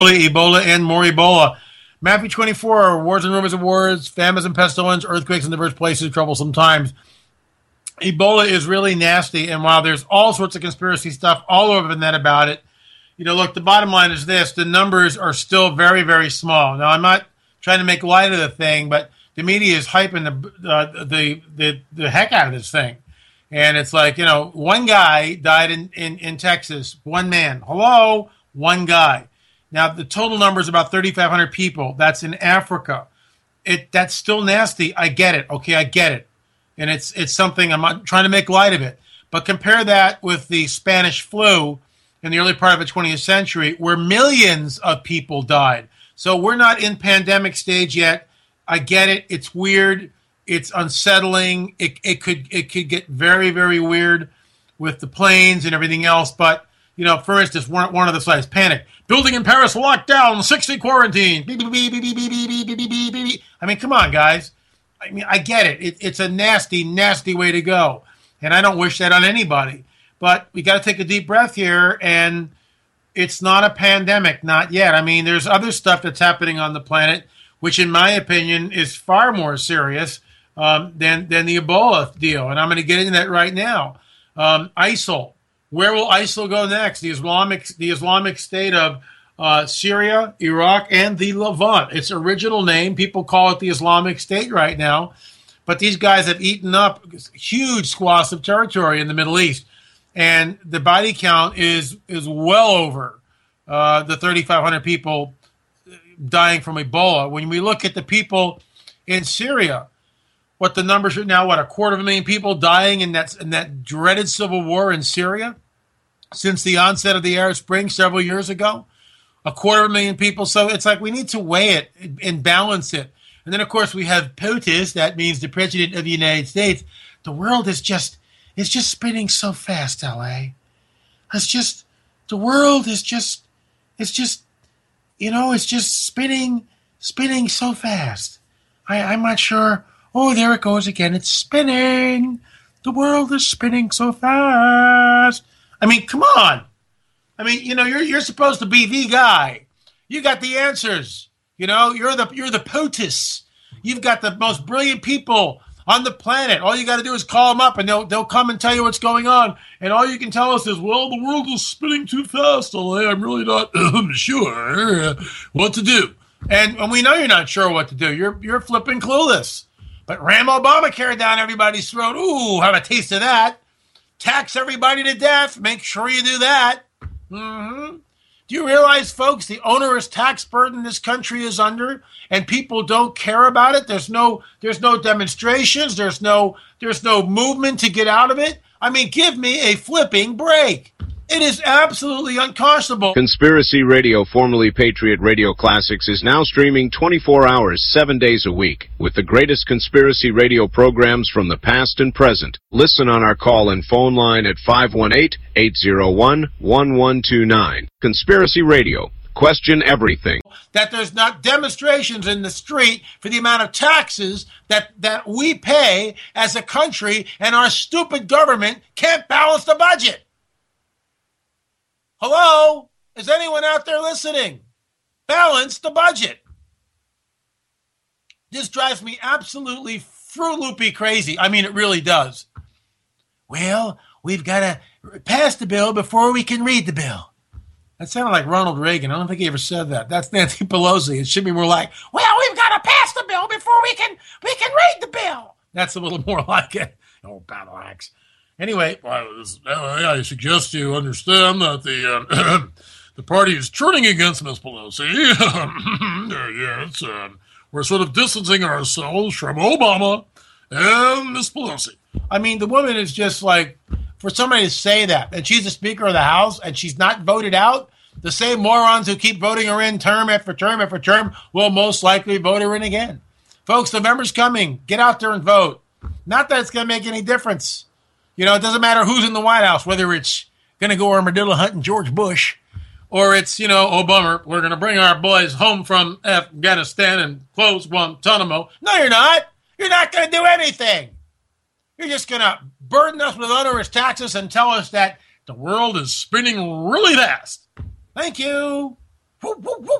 Ebola, and more Ebola. Matthew 24, wars and rumors of wars, famines and pestilence, earthquakes in diverse places, troublesome times. Ebola is really nasty, and while there's all sorts of conspiracy stuff all over the net about it, look, the bottom line is this: the numbers are still very, very small. Now, I'm not trying to make light of the thing, but the media is hyping the heck out of this thing. And it's like, one guy died in Texas, one man. Hello, one guy. Now, the total number is about 3,500 people. That's in Africa. That's still nasty. I get it. Okay, I get it. And it's something, I'm not trying to make light of it. But compare that with the Spanish flu in the early part of the 20th century, where millions of people died. So we're not in pandemic stage yet. I get it. It's weird. It's unsettling. It could get very, very weird with the planes and everything else. But, for instance, one of the slides, panic. Building in Paris locked down, 60 quarantine. Beep, beep, beep, beep, beep, beep, beep, beep, beep, beep, beep. I mean, come on, guys. I mean, I get it. It's a nasty, nasty way to go. And I don't wish that on anybody. But we got to take a deep breath here, and it's not a pandemic, not yet. I mean, there's other stuff that's happening on the planet, which in my opinion is far more serious than the Ebola deal. And I'm going to get into that right now. ISIL. Where will ISIL go next? The Islamic State of Syria, Iraq, and the Levant. Its original name, people call it the Islamic State right now. But these guys have eaten up huge swaths of territory in the Middle East. And the body count is well over the 3,500 people dying from Ebola. When we look at the people in Syria, what the numbers are now, 250,000 people dying in that dreaded civil war in Syria since the onset of the Arab Spring several years ago, 250,000 people. So it's like we need to weigh it and balance it. And then, of course, we have POTUS, that means the President of the United States. The world is just spinning so fast, LA. The world is just spinning so fast. I'm not sure. Oh, there it goes again. It's spinning. The world is spinning so fast. I mean, come on. I mean, you're supposed to be the guy. You got the answers. You're the POTUS. You've got the most brilliant people on the planet. All you got to do is call them up, and they'll come and tell you what's going on. And all you can tell us is, well, the world is spinning too fast, LA. I'm really not sure what to do. And we know you're not sure what to do. You're flipping clueless. But ram Obamacare down everybody's throat. Ooh, have a taste of that. Tax everybody to death. Make sure you do that. Mm-hmm. Do you realize, folks, the onerous tax burden this country is under, and people don't care about it? There's no demonstrations. There's no movement to get out of it. I mean, give me a flipping break. It is absolutely unconscionable. Conspiracy Radio, formerly Patriot Radio Classics, is now streaming 24 hours, 7 days a week, with the greatest conspiracy radio programs from the past and present. Listen on our call-in phone line at 518-801-1129. Conspiracy Radio. Question everything. That there's not demonstrations in the street for the amount of taxes that we pay as a country, and our stupid government can't balance the budget. Hello? Is anyone out there listening? Balance the budget. This drives me absolutely Fruit Loopy crazy. I mean, it really does. Well, we've got to pass the bill before we can read the bill. That sounded like Ronald Reagan. I don't think he ever said that. That's Nancy Pelosi. It should be more like, well, we've got to pass the bill before we can read the bill. That's a little more like it. Oh, battle axe. Anyway, I suggest you understand that the party is turning against Ms. Pelosi. Yes, we're sort of distancing ourselves from Obama and Ms. Pelosi. I mean, the woman is just like, for somebody to say that, and she's the Speaker of the House, and she's not voted out, the same morons who keep voting her in term after term after term will most likely vote her in again. Folks, November's coming. Get out there and vote. Not that it's going to make any difference. It doesn't matter who's in the White House, whether it's going to go armadillo hunting George Bush or it's, oh, bummer, we're going to bring our boys home from Afghanistan and close Guantanamo. No, you're not. You're not going to do anything. You're just going to burden us with onerous taxes and tell us that the world is spinning really fast. Thank you. Woo, woo, woo.